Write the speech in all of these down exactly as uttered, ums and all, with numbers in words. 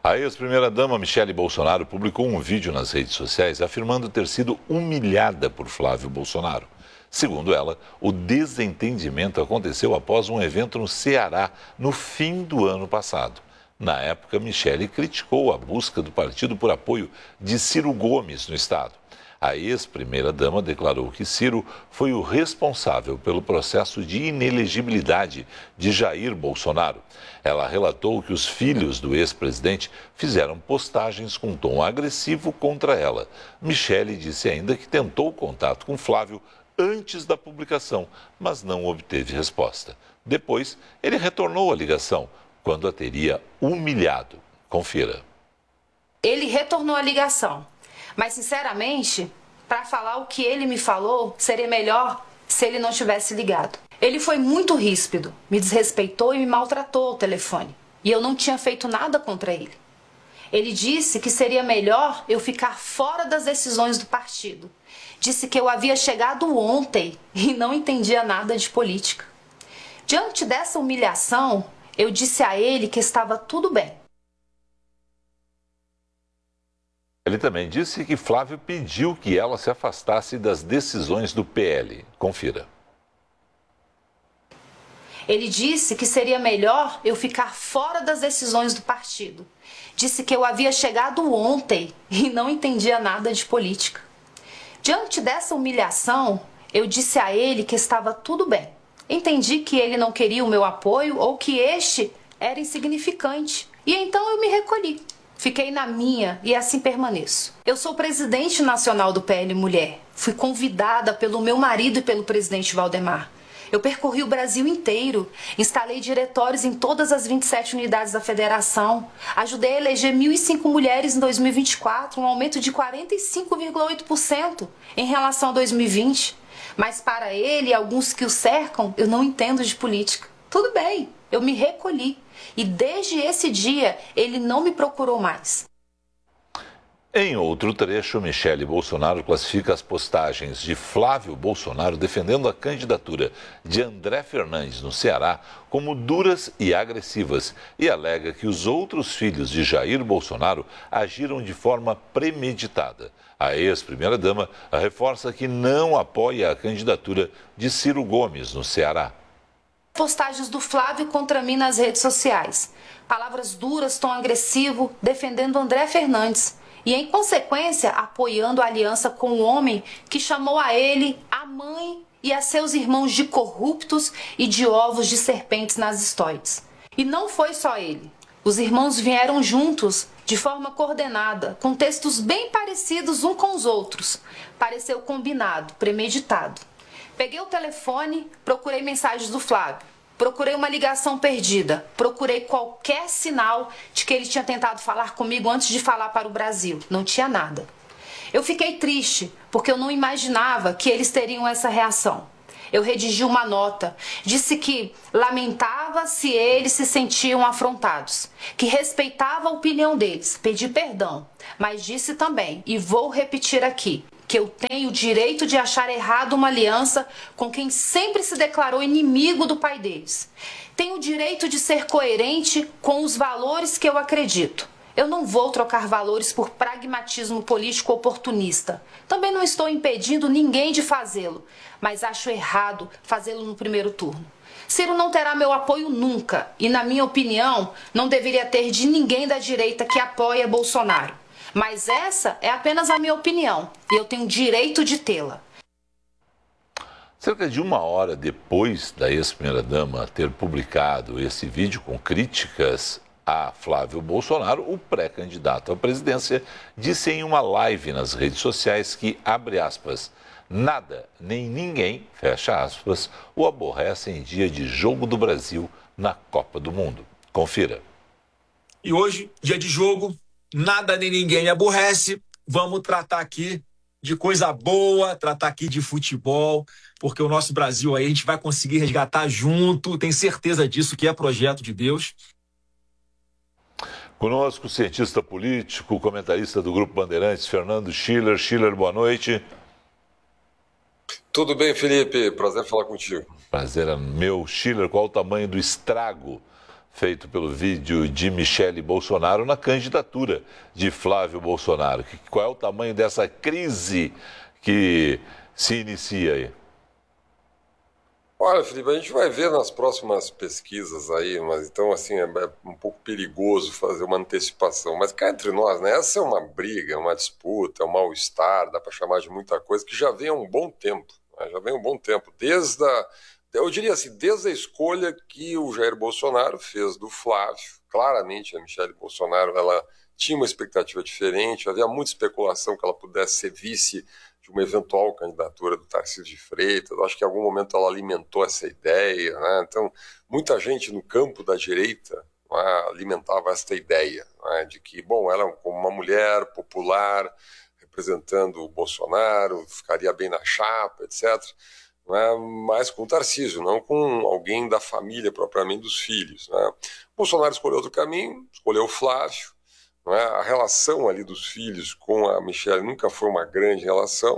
A ex-primeira-dama Michele Bolsonaro publicou um vídeo nas redes sociais afirmando ter sido humilhada por Flávio Bolsonaro. Segundo ela, o desentendimento aconteceu após um evento no Ceará no fim do ano passado. Na época, Michele criticou a busca do partido por apoio de Ciro Gomes no estado. A ex-primeira-dama declarou que Ciro foi o responsável pelo processo de inelegibilidade de Jair Bolsonaro. Ela relatou que os filhos do ex-presidente fizeram postagens com tom agressivo contra ela. Michele disse ainda que tentou contato com Flávio antes da publicação, mas não obteve resposta. Depois, ele retornou a ligação, quando a teria humilhado. Confira. Ele retornou a ligação. Mas, sinceramente, para falar o que ele me falou, seria melhor se ele não tivesse ligado. Ele foi muito ríspido, me desrespeitou e me maltratou ao telefone. E eu não tinha feito nada contra ele. Ele disse que seria melhor eu ficar fora das decisões do partido. Disse que eu havia chegado ontem e não entendia nada de política. Diante dessa humilhação, eu disse a ele que estava tudo bem. Ele também disse que Flávio pediu que ela se afastasse das decisões do P L. Confira. Ele disse que seria melhor eu ficar fora das decisões do partido. Disse que eu havia chegado ontem e não entendia nada de política. Diante dessa humilhação, eu disse a ele que estava tudo bem. Entendi que ele não queria o meu apoio ou que este era insignificante. E então eu me recolhi. Fiquei na minha e assim permaneço. Eu sou presidente nacional do P L Mulher. Fui convidada pelo meu marido e pelo presidente Valdemar. Eu percorri o Brasil inteiro, instalei diretórios em todas as vinte e sete unidades da federação, ajudei a eleger mil e cinco mulheres em dois mil e vinte e quatro, um aumento de quarenta e cinco vírgula oito por cento em relação a dois mil e vinte. Mas para ele e alguns que o cercam, eu não entendo de política. Tudo bem, eu me recolhi. E desde esse dia, ele não me procurou mais. Em outro trecho, Michele Bolsonaro classifica as postagens de Flávio Bolsonaro defendendo a candidatura de André Fernandes no Ceará como duras e agressivas e alega que os outros filhos de Jair Bolsonaro agiram de forma premeditada. A ex-primeira-dama reforça que não apoia a candidatura de Ciro Gomes no Ceará. Postagens do Flávio contra mim nas redes sociais. Palavras duras, tom agressivo, defendendo André Fernandes. E, em consequência, apoiando a aliança com o homem que chamou a ele, a mãe e a seus irmãos de corruptos e de ovos de serpentes nas estoides. E não foi só ele. Os irmãos vieram juntos, de forma coordenada, com textos bem parecidos uns com os outros. Pareceu combinado, premeditado. Peguei o telefone, procurei mensagens do Flávio. Procurei uma ligação perdida, procurei qualquer sinal de que ele tinha tentado falar comigo antes de falar para o Brasil. Não tinha nada. Eu fiquei triste, porque eu não imaginava que eles teriam essa reação. Eu redigi uma nota, disse que lamentava se eles se sentiam afrontados, que respeitava a opinião deles, pedi perdão, mas disse também, e vou repetir aqui, que eu tenho o direito de achar errado uma aliança com quem sempre se declarou inimigo do pai deles. Tenho o direito de ser coerente com os valores que eu acredito. Eu não vou trocar valores por pragmatismo político oportunista. Também não estou impedindo ninguém de fazê-lo, mas acho errado fazê-lo no primeiro turno. Ciro não terá meu apoio nunca e, na minha opinião, não deveria ter de ninguém da direita que apoia Bolsonaro. Mas essa é apenas a minha opinião e eu tenho direito de tê-la. Cerca de uma hora depois da ex-primeira-dama ter publicado esse vídeo com críticas a Flávio Bolsonaro, o pré-candidato à presidência disse em uma live nas redes sociais que, abre aspas, nada nem ninguém, fecha aspas, o aborrece em dia de jogo do Brasil na Copa do Mundo. Confira. E hoje, dia de jogo, nada nem ninguém me aborrece. Vamos tratar aqui de coisa boa, tratar aqui de futebol, porque o nosso Brasil aí a gente vai conseguir resgatar junto, tenho certeza disso, que é projeto de Deus. Conosco, cientista político, comentarista do Grupo Bandeirantes, Fernando Schiller. Schiller, boa noite. Tudo bem, Felipe? Prazer falar contigo. Prazer é meu. Schiller, qual o tamanho do estrago feito pelo vídeo de Michele Bolsonaro na candidatura de Flávio Bolsonaro. Qual é o tamanho dessa crise que se inicia aí? Olha, Felipe, a gente vai ver nas próximas pesquisas aí, mas então, assim, é um pouco perigoso fazer uma antecipação. Mas cá entre nós, né, essa é uma briga, uma disputa, um mal-estar, dá para chamar de muita coisa, que já vem há um bom tempo, né, já vem há um bom tempo, desde a, eu diria assim, desde a escolha que o Jair Bolsonaro fez do Flávio. Claramente a Michele Bolsonaro, ela tinha uma expectativa diferente, havia muita especulação que ela pudesse ser vice de uma eventual candidatura do Tarcísio de Freitas. Eu acho que em algum momento ela alimentou essa ideia, né? Então, muita gente no campo da direita, né, alimentava esta ideia, né, de que, bom, ela como uma mulher popular, representando o Bolsonaro, ficaria bem na chapa, etcétera, né, mas com o Tarcísio, não com alguém da família propriamente dos filhos, né? Bolsonaro escolheu outro caminho, escolheu o Flávio. Não é? A relação ali dos filhos com a Michele nunca foi uma grande relação,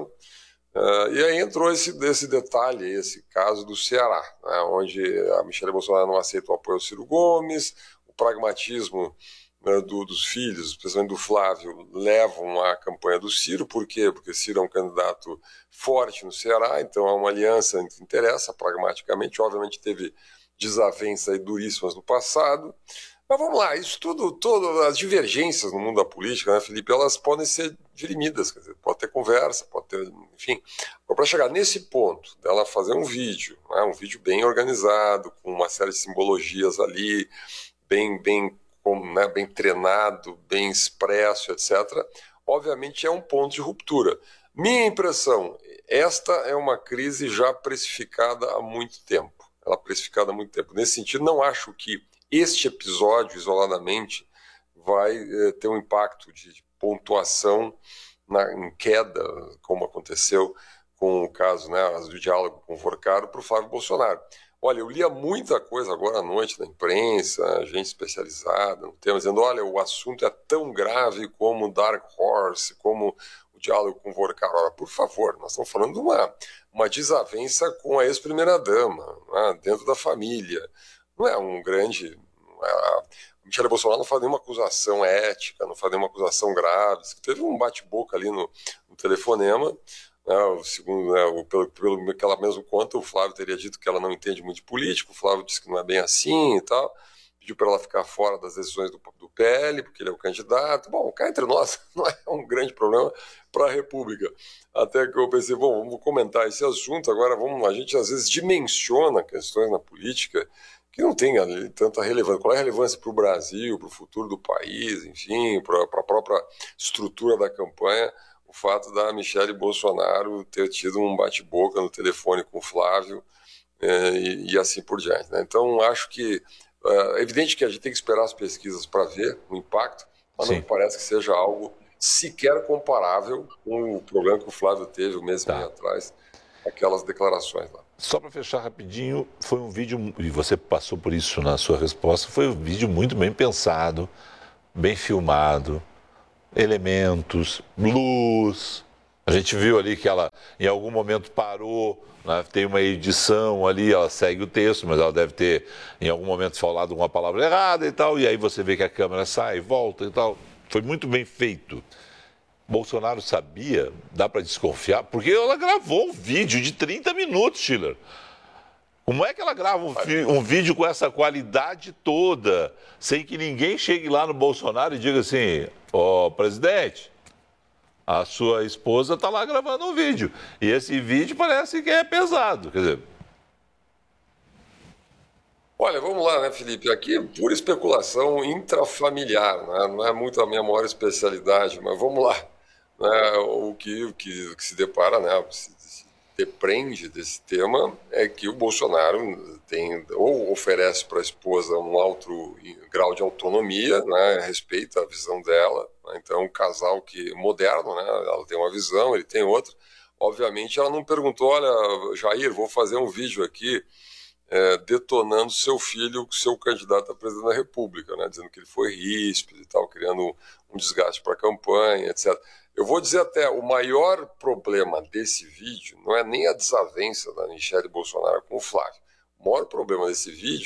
uh, e aí entrou esse, esse detalhe, esse caso do Ceará, né? Onde a Michele Bolsonaro não aceita o apoio ao Ciro Gomes, o pragmatismo uh, do, dos filhos, especialmente do Flávio, levam à campanha do Ciro. Por quê? Porque Ciro é um candidato forte no Ceará, então é uma aliança que interessa pragmaticamente. Obviamente teve desavenças duríssimas no passado. Mas vamos lá, isso tudo, todas as divergências no mundo da política, né, Felipe, elas podem ser dirimidas, quer dizer, pode ter conversa, pode ter, enfim. Para chegar nesse ponto, dela fazer um vídeo, né, um vídeo bem organizado, com uma série de simbologias ali, bem, bem, né, bem treinado, bem expresso, etcétera, obviamente é um ponto de ruptura. Minha impressão, esta é uma crise já precificada há muito tempo, ela é precificada há muito tempo. Nesse sentido, não acho que este episódio, isoladamente, vai eh, ter um impacto de pontuação na, em queda, como aconteceu com o caso, né, do diálogo com o Forcaro, para o Flávio Bolsonaro. Olha, eu lia muita coisa agora à noite na imprensa, gente especializada no tema, dizendo, olha, o assunto é tão grave como Dark Horse, como o diálogo com o Forcaro. Ora, por favor, nós estamos falando de uma, uma desavença com a ex-primeira-dama, né, dentro da família. Não é um grande... A Michele Bolsonaro não faz nenhuma acusação ética, não faz nenhuma acusação grave. Teve um bate-boca ali no, no telefonema, né, o segundo, né, o, pelo, pelo que ela mesmo conta, o Flávio teria dito que ela não entende muito de político, o Flávio disse que não é bem assim e tal, pediu para ela ficar fora das decisões do, do P L, porque ele é o candidato. Bom, cá entre nós não é um grande problema para a República. Até que eu pensei, bom, vamos comentar esse assunto, agora vamos, a gente às vezes dimensiona questões na política que não tem ali tanta relevância. Qual é a relevância para o Brasil, para o futuro do país, enfim, para a própria estrutura da campanha, o fato da Michele Bolsonaro ter tido um bate-boca no telefone com o Flávio é, e, e assim por diante, né? Então, acho que é evidente que a gente tem que esperar as pesquisas para ver o impacto, mas Sim. não parece que seja algo sequer comparável com o problema que o Flávio teve um mês e tá. meio atrás, aquelas declarações lá. Só para fechar rapidinho, foi um vídeo, e você passou por isso na sua resposta, foi um vídeo muito bem pensado, bem filmado, elementos, luz. A gente viu ali que ela em algum momento parou, né? Tem uma edição ali, ela segue o texto, mas ela deve ter em algum momento falado uma palavra errada e tal, e aí você vê que a câmera sai, volta e tal. Foi muito bem feito. Bolsonaro sabia, dá para desconfiar, porque ela gravou um vídeo de trinta minutos, Schiller. Como é que ela grava um, um vídeo com essa qualidade toda, sem que ninguém chegue lá no Bolsonaro e diga assim, ó, oh, presidente, a sua esposa está lá gravando um vídeo. E esse vídeo parece que é pesado, quer dizer... Olha, vamos lá, né, Felipe? Aqui é pura especulação intrafamiliar, né? Não é muito a minha maior especialidade, mas vamos lá. Né? O, que, o, que, o que se depara, né, se, se depreende desse tema é que o Bolsonaro tem, ou oferece para a esposa um alto grau de autonomia, né, respeita a visão dela, né? Então um casal que moderno, né, ela tem uma visão, ele tem outra. Obviamente ela não perguntou, olha, Jair, vou fazer um vídeo aqui É, detonando seu filho, seu candidato a presidente da República, né, dizendo que ele foi ríspido e tal, criando um desgaste para a campanha, etcétera. Eu vou dizer até, o maior problema desse vídeo não é nem a desavença da Michele Bolsonaro com o Flávio. O maior problema desse vídeo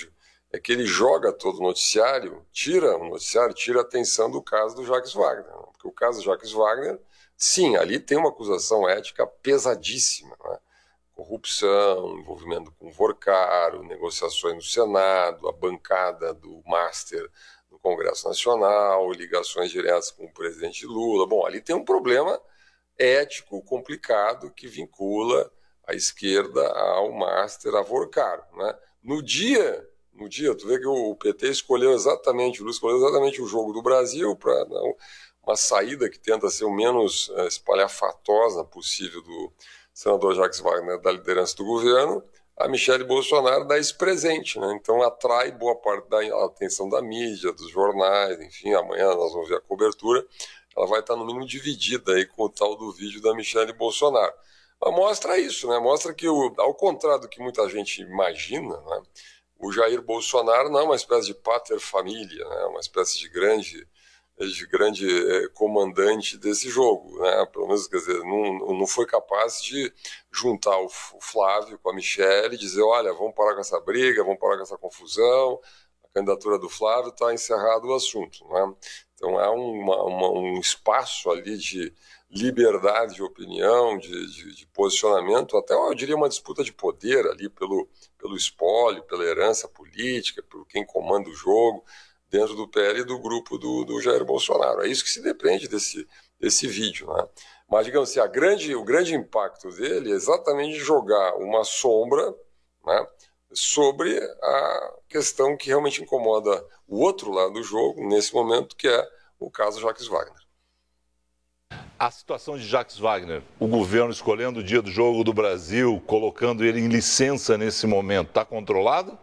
é que ele joga todo o noticiário, tira o noticiário, tira a atenção do caso do Jacques Wagner. Né? Porque o caso do Jacques Wagner, sim, ali tem uma acusação ética pesadíssima, né? Corrupção, envolvimento com o Vorcaro, negociações no Senado, a bancada do Master no Congresso Nacional, ligações diretas com o presidente Lula. Bom, ali tem um problema ético complicado que vincula a esquerda ao Master, a Vorcaro. Né? No dia, no dia, tu vê que o P T escolheu exatamente, o Lula escolheu exatamente o jogo do Brasil para uma saída que tenta ser o menos uh, espalhafatosa possível do senador Jacques Wagner da liderança do governo. A Michelle Bolsonaro dá esse presente, né? Então atrai boa parte da atenção da mídia, dos jornais, enfim, amanhã nós vamos ver a cobertura, ela vai estar no mínimo dividida aí com o tal do vídeo da Michelle Bolsonaro. Mas mostra isso, né? Mostra que, o, ao contrário do que muita gente imagina, né? O Jair Bolsonaro não é uma espécie de pater família, né? Uma espécie de grande... de grande eh, comandante desse jogo, né? Pelo menos, quer dizer, não, não foi capaz de juntar o Flávio com a Michelle e dizer, olha, vamos parar com essa briga, vamos parar com essa confusão, a candidatura do Flávio está encerrado o assunto, né? Então há uma, uma, um espaço ali de liberdade de opinião, de, de, de posicionamento, até eu diria uma disputa de poder ali pelo, pelo espólio, pela herança política, por quem comanda o jogo, dentro do P L e do grupo do, do Jair Bolsonaro. É isso que se depende desse, desse vídeo. Né? Mas, digamos assim, a grande, o grande impacto dele é exatamente jogar uma sombra, né, sobre a questão que realmente incomoda o outro lado do jogo, nesse momento, que é o caso Jacques Wagner. A situação de Jacques Wagner, o governo escolhendo o dia do jogo do Brasil, colocando ele em licença nesse momento, está controlado?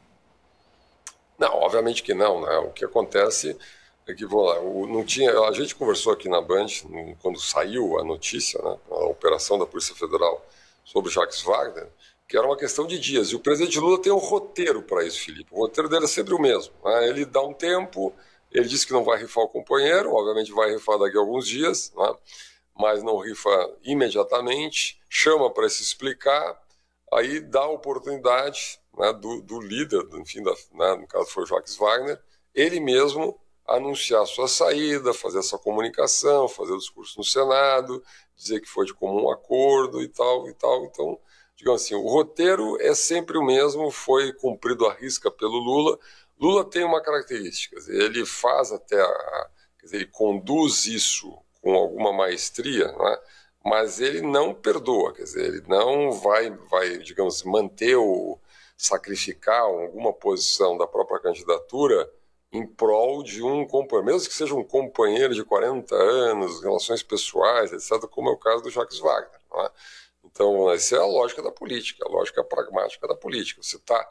Não, obviamente que não, né? O que acontece é que, vou lá, o, não tinha, a gente conversou aqui na Band, no, quando saiu a notícia, né, a operação da Polícia Federal sobre Jacques Wagner, que era uma questão de dias. E o presidente Lula tem um roteiro para isso, Felipe. O roteiro dele é sempre o mesmo. Né? Ele dá um tempo, ele diz que não vai rifar o companheiro, obviamente vai rifar daqui a alguns dias, né? Mas não rifa imediatamente, chama para se explicar, aí dá a oportunidade, né, do, do líder, enfim, da, né, no caso foi o Jacques Wagner, ele mesmo anunciar a sua saída, fazer essa comunicação, fazer o discurso no Senado, dizer que foi de comum acordo e tal, e tal. Então, digamos assim, o roteiro é sempre o mesmo, foi cumprido à risca pelo Lula. Lula tem uma característica, ele faz até, a, quer dizer, ele conduz isso com alguma maestria, né? Mas ele não perdoa, quer dizer, ele não vai, vai, digamos, manter o sacrificar alguma posição da própria candidatura em prol de um companheiro, mesmo que seja um companheiro de quarenta anos, relações pessoais, etcétera, como é o caso do Jacques Wagner. Não é? Então, essa é a lógica da política, a lógica pragmática da política. Você está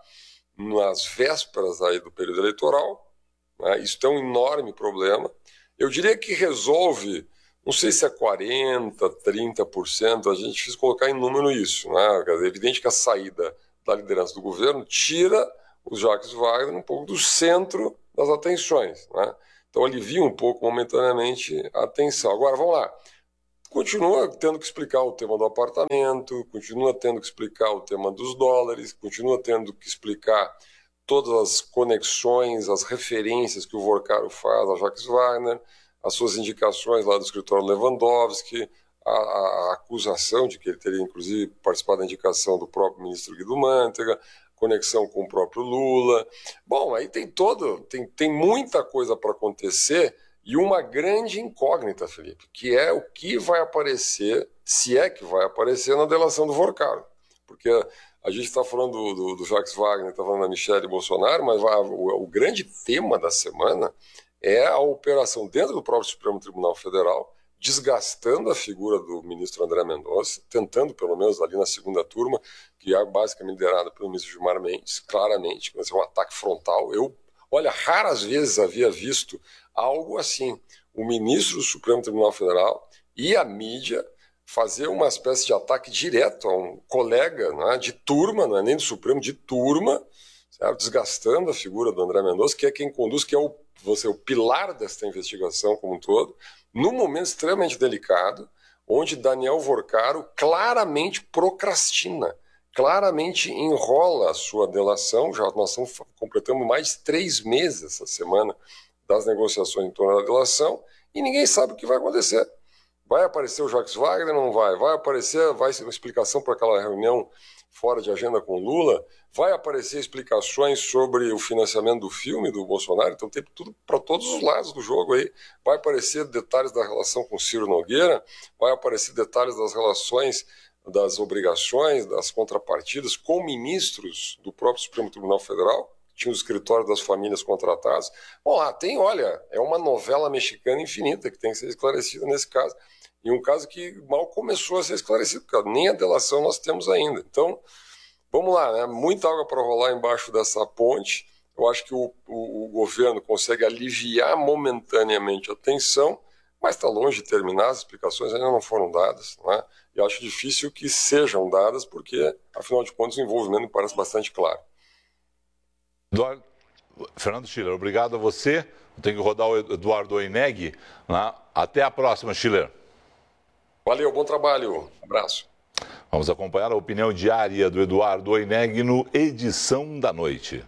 nas vésperas aí do período eleitoral, né? Isso tem um enorme problema. Eu diria que resolve, não sei se é quarenta por cento, trinta por cento, a gente quis colocar em número isso. Né? É evidente que a saída da liderança do governo tira o Jacques Wagner um pouco do centro das atenções. Né? Então alivia um pouco momentaneamente a atenção. Agora, vamos lá. Continua tendo que explicar o tema do apartamento, continua tendo que explicar o tema dos dólares, continua tendo que explicar todas as conexões, as referências que o Vorcaro faz a Jacques Wagner, as suas indicações lá do escritório Lewandowski, a, a acusação de que ele teria, inclusive, participado da indicação do próprio ministro Guido Mantega, conexão com o próprio Lula. Bom, aí tem todo, tem, tem muita coisa para acontecer e uma grande incógnita, Felipe, que é o que vai aparecer, se é que vai aparecer na delação do Vorcaro. Porque a gente está falando do, do, do Jacques Wagner, está falando da Michelle Bolsonaro, mas vai, o, o grande tema da semana é a operação dentro do próprio Supremo Tribunal Federal, desgastando a figura do ministro André Mendonça, tentando, pelo menos ali na segunda turma, que é basicamente liderada pelo ministro Gilmar Mendes, claramente, mas é um ataque frontal. Eu, olha, raras vezes havia visto algo assim. O ministro do Supremo Tribunal Federal e a mídia fazer uma espécie de ataque direto a um colega, né, de turma, não é nem do Supremo, de turma, certo? Desgastando a figura do André Mendonça, que é quem conduz, que é o, você, o pilar desta investigação como um todo, num momento extremamente delicado, onde Daniel Vorcaro claramente procrastina, claramente enrola a sua delação. Já nós estamos, completamos mais de três meses essa semana das negociações em torno da delação e ninguém sabe o que vai acontecer. Vai aparecer o Jacques Wagner ou não vai? Vai aparecer, vai ser uma explicação para aquela reunião fora de agenda com Lula? Vai aparecer explicações sobre o financiamento do filme do Bolsonaro? Então tem tudo para todos os lados do jogo aí. Vai aparecer detalhes da relação com Ciro Nogueira? Vai aparecer detalhes das relações, das obrigações, das contrapartidas com ministros do próprio Supremo Tribunal Federal? Tinha os escritórios das famílias contratadas. Bom, lá tem, olha, é uma novela mexicana infinita que tem que ser esclarecida nesse caso. E um caso que mal começou a ser esclarecido, porque nem a delação nós temos ainda. Então, vamos lá, né? Muita água para rolar embaixo dessa ponte. Eu acho que o, o, o governo consegue aliviar momentaneamente a tensão, mas está longe de terminar, as explicações ainda não foram dadas, né? E acho difícil que sejam dadas, porque, afinal de contas, o envolvimento me parece bastante claro. Eduardo, Fernando Schiller, obrigado a você. Tem que rodar o Eduardo Oineg, né? Até a próxima, Schiller. Valeu, bom trabalho. Um abraço. Vamos acompanhar a opinião diária do Eduardo Oineg no Edição da Noite.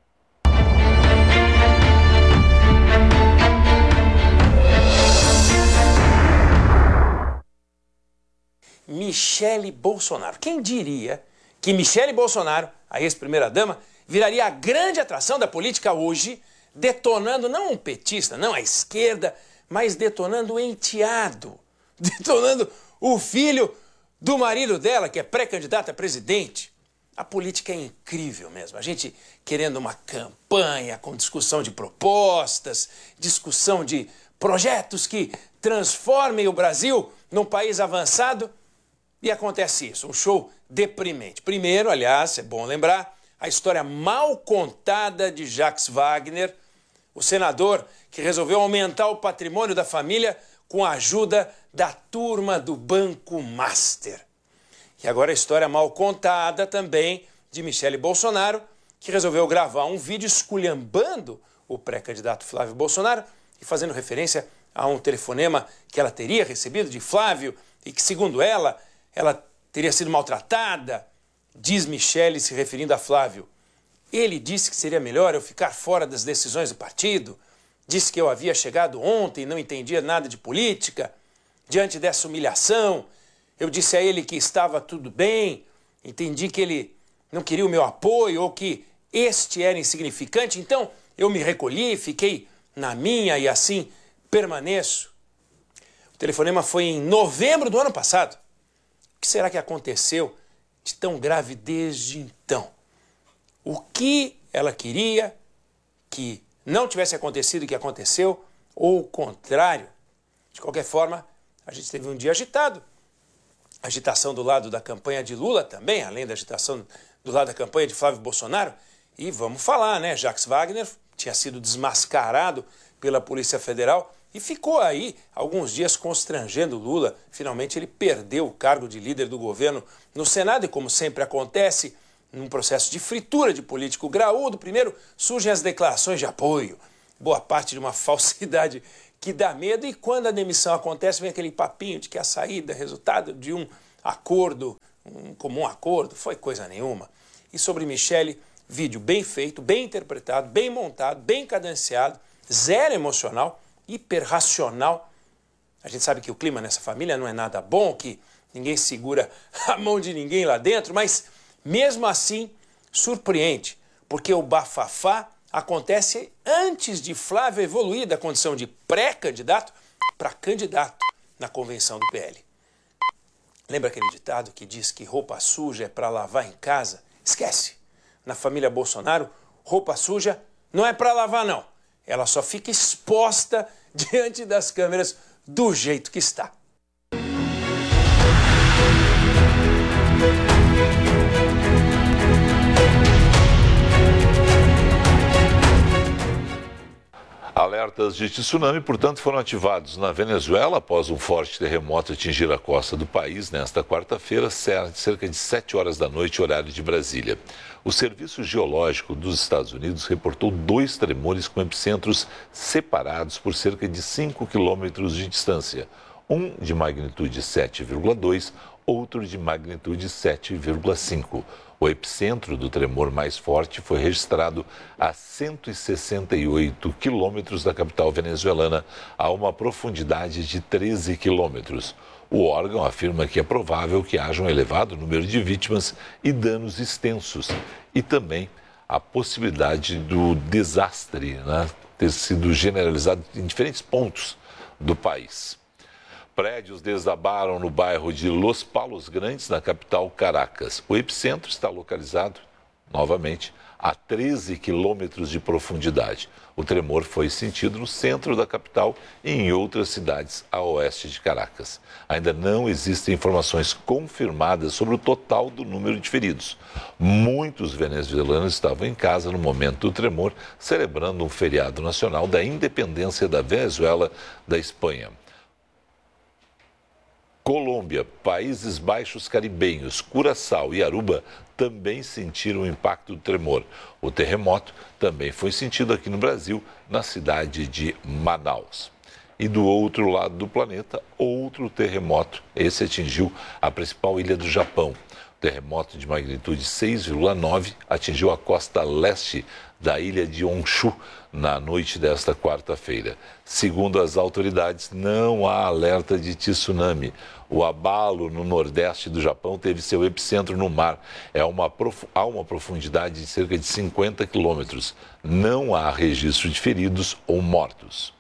Michele Bolsonaro. Quem diria que Michele Bolsonaro, a ex-primeira-dama, viraria a grande atração da política hoje, detonando não um petista, não a esquerda, mas detonando o enteado, detonando o filho do marido dela, que é pré-candidato a presidente. A política é incrível mesmo. A gente querendo uma campanha com discussão de propostas, discussão de projetos que transformem o Brasil num país avançado. E acontece isso, um show deprimente. Primeiro, aliás, é bom lembrar, a história mal contada de Jacques Wagner, o senador que resolveu aumentar o patrimônio da família com a ajuda da turma do Banco Master. E agora a história mal contada também de Michele Bolsonaro, que resolveu gravar um vídeo esculhambando o pré-candidato Flávio Bolsonaro e fazendo referência a um telefonema que ela teria recebido de Flávio e que, segundo ela, ela teria sido maltratada. Diz Michele se referindo a Flávio. Ele disse que seria melhor eu ficar fora das decisões do partido. Disse que eu havia chegado ontem e não entendia nada de política. Diante dessa humilhação, eu disse a ele que estava tudo bem. Entendi que ele não queria o meu apoio ou que este era insignificante. Então eu me recolhi, fiquei na minha e assim permaneço. O telefonema foi em novembro do ano passado. O que será que aconteceu de tão grave desde então? O que ela queria que não tivesse acontecido o que aconteceu, ou o contrário? De qualquer forma, a gente teve um dia agitado. Agitação do lado da campanha de Lula também, além da agitação do lado da campanha de Flávio Bolsonaro. E vamos falar, né? Jacques Wagner tinha sido desmascarado pela Polícia Federal e ficou aí alguns dias constrangendo Lula. Finalmente ele perdeu o cargo de líder do governo no Senado e, como sempre acontece, num processo de fritura de político graúdo, primeiro surgem as declarações de apoio, boa parte de uma falsidade que dá medo, e quando a demissão acontece vem aquele papinho de que a saída é resultado de um acordo, um comum acordo, foi coisa nenhuma. E sobre Michele, vídeo bem feito, bem interpretado, bem montado, bem cadenciado, zero emocional, hiperracional. A gente sabe que o clima nessa família não é nada bom, que ninguém segura a mão de ninguém lá dentro, mas mesmo assim surpreende, porque o bafafá acontece antes de Flávio evoluir da condição de pré-candidato para candidato na convenção do P L. Lembra aquele ditado que diz que roupa suja é para lavar em casa? Esquece. Na família Bolsonaro, roupa suja não é para lavar, não. Ela só fica exposta diante das câmeras do jeito que está. Alertas de tsunami, portanto, foram ativados na Venezuela após um forte terremoto atingir a costa do país nesta quarta-feira, cerca de sete horas da noite, horário de Brasília. O Serviço Geológico dos Estados Unidos reportou dois tremores com epicentros separados por cerca de cinco quilômetros de distância. um de magnitude sete vírgula dois, outro de magnitude sete vírgula cinco. O epicentro do tremor mais forte foi registrado a cento e sessenta e oito quilômetros da capital venezuelana, a uma profundidade de treze quilômetros. O órgão afirma que é provável que haja um elevado número de vítimas e danos extensos, e também a possibilidade do desastre, né, ter sido generalizado em diferentes pontos do país. Prédios desabaram no bairro de Los Palos Grandes, na capital Caracas. O epicentro está localizado, novamente, a treze quilômetros de profundidade. O tremor foi sentido no centro da capital e em outras cidades a oeste de Caracas. Ainda não existem informações confirmadas sobre o total do número de feridos. Muitos venezuelanos estavam em casa no momento do tremor, celebrando um feriado nacional da independência da Venezuela da Espanha. Colômbia, Países Baixos Caribenhos, Curaçao e Aruba também sentiram o impacto do tremor. O terremoto também foi sentido aqui no Brasil, na cidade de Manaus. E do outro lado do planeta, outro terremoto. Esse atingiu a principal ilha do Japão. O terremoto de magnitude seis vírgula nove atingiu a costa leste da ilha de Honshu na noite desta quarta-feira. Segundo as autoridades, não há alerta de tsunami. O abalo no nordeste do Japão teve seu epicentro no mar. É uma, há uma profundidade de cerca de cinquenta quilômetros. Não há registro de feridos ou mortos.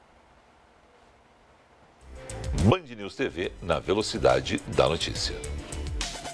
Band News T V, na velocidade da notícia.